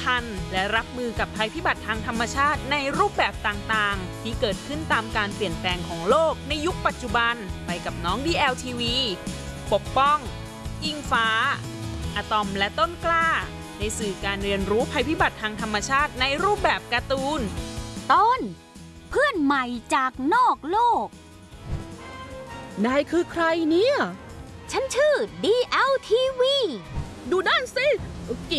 ทันและรับมือกับภัยพิบัติทางธรรมชาติในรูปแบบต่างๆที่เกิดขึ้นตามการเปลี่ยนแปลงของโลกในยุคปัจจุบันไปกับน้อง DLTV ปกป้องอิงฟ้าอะตอมและต้นกล้าในสื่อการเรียนรู้ภัยพิบัติทางธรรมชาติในรูปแบบการ์ตูนต้นเพื่อนใหม่จากนอกโลกนายคือใครเนี่ยฉันชื่อ DLTV ดูด้านสิกิ่